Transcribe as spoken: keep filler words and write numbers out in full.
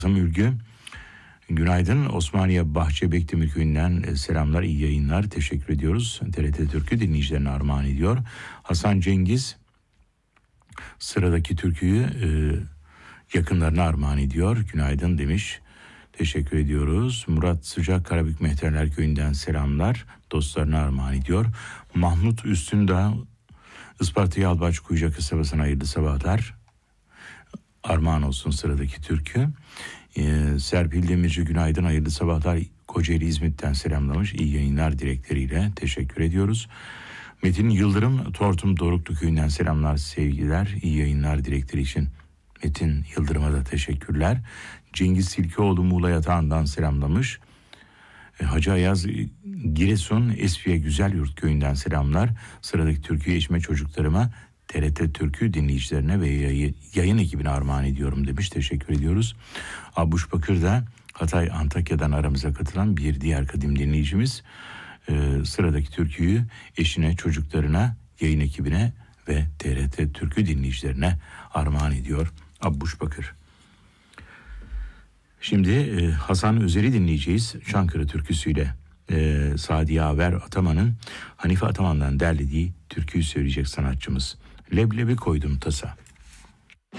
Ülgü, günaydın. Osmaniye Bahçe Bekdemir Köyü'nden selamlar, iyi yayınlar. Teşekkür ediyoruz. T R T Türk'ü dinleyicilerine armağan ediyor. Hasan Cengiz, sıradaki türküyü e, yakınlarına armağan ediyor. Günaydın demiş. Teşekkür ediyoruz. Murat Sıcak Karabük Mehterler Köyü'nden selamlar. Dostlarına armağan ediyor. Mahmut Üstündağ, Isparta Yalbaç Kuyuca kasabasına hayırlı sabahlar. Armağan olsun sıradaki türkü. Ee, Serpil Demirci günaydın, hayırlı sabahlar. Kocaeli İzmit'ten selamlamış. İyi yayınlar dilekleriyle teşekkür ediyoruz. Metin Yıldırım Tortum Doruklu Köyü'nden selamlar, sevgiler. İyi yayınlar dilekleri için Metin Yıldırım'a da teşekkürler. Cengiz Silkioğlu Muğla Yatağı'ndan selamlamış. Ee, Hacı Ayaz Giresun Esfiye Güzelyurt Köyü'nden selamlar. Sıradaki türküyü eşime, çocuklarıma, T R T Türk'ü dinleyicilerine ve yayın ekibine armağan ediyorum demiş. Teşekkür ediyoruz. Abuş Bakır da Hatay Antakya'dan aramıza katılan bir diğer kadim dinleyicimiz. Ee, sıradaki türküyü eşine, çocuklarına, yayın ekibine ve T R T Türk'ü dinleyicilerine armağan ediyor Abuş Bakır. Şimdi e, Hasan Özer'i dinleyeceğiz. Çankırı türküsüyle e, Sadi Aver Ataman'ın Hanife Ataman'dan derlediği türküyü söyleyecek sanatçımız. Leblebi koydum tasa.